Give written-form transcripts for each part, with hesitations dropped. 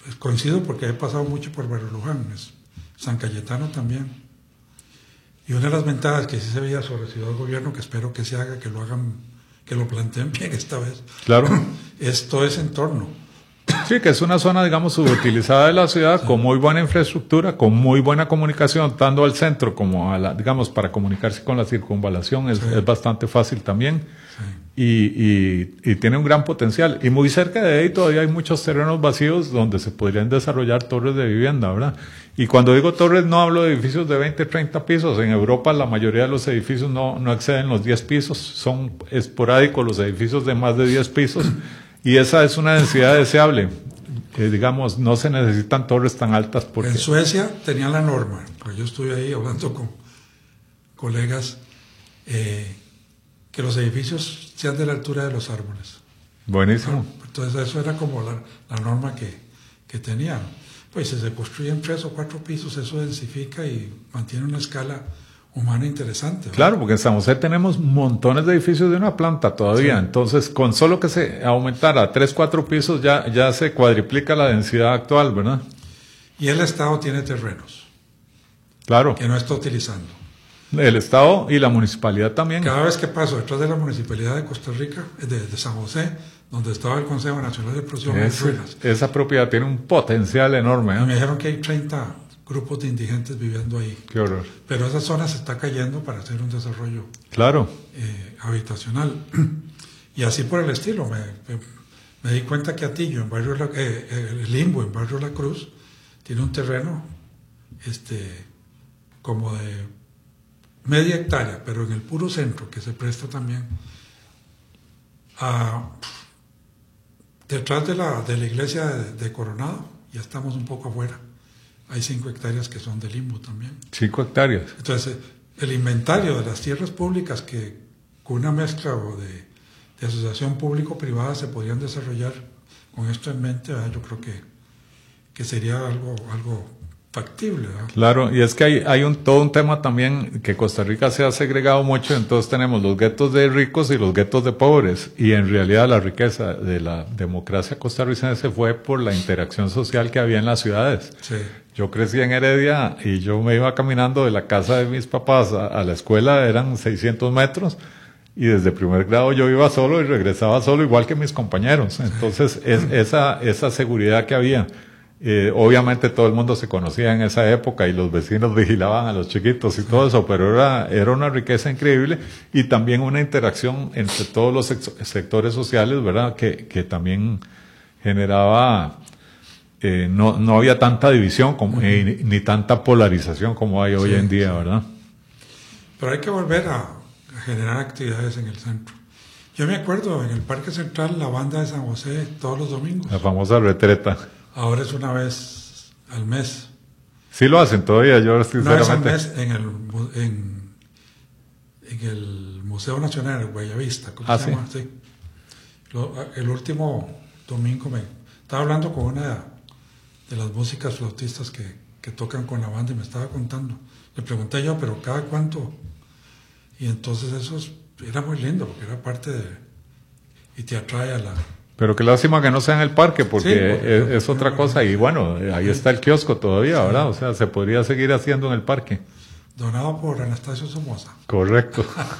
coincido porque he pasado mucho por Barrio Luján, San Cayetano también. Y una de las ventajas que sí se veía sobre Ciudad Gobierno, que espero que se haga, que lo hagan, que lo planteen bien esta vez, claro, es todo ese entorno. Sí, que es una zona, digamos, subutilizada de la ciudad, sí, con muy buena infraestructura, con muy buena comunicación, tanto al centro como a la, digamos, para comunicarse con la circunvalación es, sí, es bastante fácil también, sí, y tiene un gran potencial. Y muy cerca de ahí todavía hay muchos terrenos vacíos donde se podrían desarrollar torres de vivienda, ¿verdad? Y cuando digo torres no hablo de edificios de 20, 30 pisos. En Europa la mayoría de los edificios no exceden los 10 pisos, son esporádicos los edificios de más de 10 pisos. Y esa es una densidad deseable. Digamos, no se necesitan torres tan altas porque... En Suecia tenían la norma, pues yo estuve ahí hablando con colegas, que los edificios sean de la altura de los árboles. Buenísimo. Entonces eso era como la norma que tenían. Pues si se construyen 3 o 4 pisos, eso densifica y mantiene una escala humana interesante, ¿verdad? Claro, porque en San José tenemos montones de edificios de una planta todavía, sí, entonces con solo que se aumentara a 3, 4 pisos ya se cuadriplica la densidad actual, ¿verdad? Y el Estado tiene terrenos, claro, que no está utilizando. El Estado y la municipalidad también. Cada vez que paso detrás de la municipalidad de Costa Rica, de San José, donde estaba el Consejo Nacional de Producción de Ruinas, esa propiedad tiene un potencial enorme, ¿eh? Y me dijeron que hay 30 grupos de indigentes viviendo ahí. Qué horror. Pero esa zona se está cayendo para hacer un desarrollo, claro, habitacional. Y así por el estilo. Me di cuenta que Atillo, en barrio el Limbo, en Barrio La Cruz, tiene un terreno como de media hectárea, pero en el puro centro, que se presta también detrás de la iglesia de Coronado. Ya estamos un poco afuera. Hay 5 hectáreas que son de Limbo también. 5 hectáreas. Entonces, el inventario de las tierras públicas que con una mezcla o de asociación público-privada se podrían desarrollar con esto en mente, ¿verdad? Yo creo que sería algo factible, ¿verdad? Claro, y es que hay todo un tema también que Costa Rica se ha segregado mucho, entonces tenemos los guetos de ricos y los guetos de pobres, y en realidad la riqueza de la democracia costarricense fue por la interacción social que había en las ciudades. Sí. Yo crecí en Heredia y yo me iba caminando de la casa de mis papás a la escuela, eran 600 metros, y desde primer grado yo iba solo y regresaba solo, igual que mis compañeros. Entonces, esa seguridad que había, obviamente todo el mundo se conocía en esa época y los vecinos vigilaban a los chiquitos y todo eso, pero era una riqueza increíble y también una interacción entre todos los sectores sociales, ¿verdad? Que también generaba... no había tanta división ni tanta polarización como hay hoy en día, ¿verdad? Pero hay que volver a generar actividades en el centro. Yo me acuerdo en el Parque Central, la banda de San José todos los domingos. La famosa retreta. Ahora es una vez al mes. Sí lo hacen todavía, yo sinceramente. Una vez al mes en el Museo Nacional de Guayavista, ¿cómo se llama? Sí. El último domingo estaba hablando con una de las músicas flautistas que tocan con la banda y me estaba contando. Le pregunté yo, pero ¿cada cuánto? Y entonces eso era muy lindo, porque era parte y te atrae a la... Pero qué lástima que no sea en el parque, porque sí, es otra cosa. Y bueno, ahí está el kiosco todavía, ¿verdad? Sí. O sea, se podría seguir haciendo en el parque. Donado por Anastasio Somoza. Correcto.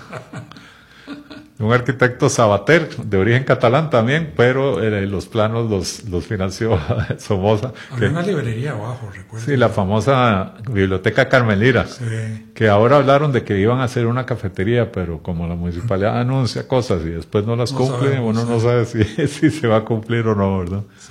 Un arquitecto Sabater, de origen catalán también, pero los planos los financió Somoza. Había una librería abajo, recuerdo. Sí, la famosa Biblioteca Carmelira, sí, que ahora hablaron de que iban a hacer una cafetería, pero como la municipalidad anuncia cosas y después no las cumple, uno no sabe si se va a cumplir o no, ¿verdad? Sí.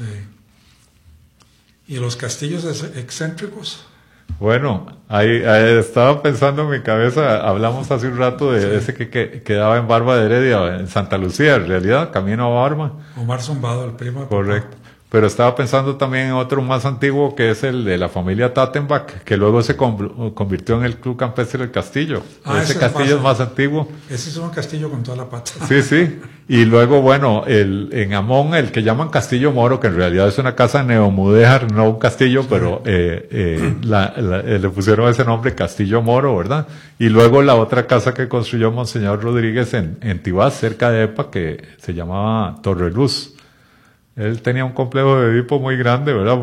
¿Y los castillos excéntricos? Bueno, ahí estaba pensando en mi cabeza, hablamos hace un rato de ese que quedaba en Barba de Heredia, en Santa Lucía, en realidad, camino a Barba. Omar Zumbado, el primo de Correcto. Papá. Pero estaba pensando también en otro más antiguo, que es el de la familia Tattenbach, que luego se convirtió en el Club Campestre del Castillo. Ese castillo es más antiguo. Ese es un castillo con toda la pata. Sí, sí. Y luego, bueno, en Amón, el que llaman Castillo Moro, que en realidad es una casa neomudéjar, no un castillo, sí, pero le pusieron ese nombre, Castillo Moro, ¿verdad? Y luego la otra casa que construyó Monseñor Rodríguez en Tibás, cerca de Epa, que se llamaba Torre Luz. Él tenía un complejo de Edipo muy grande, ¿verdad?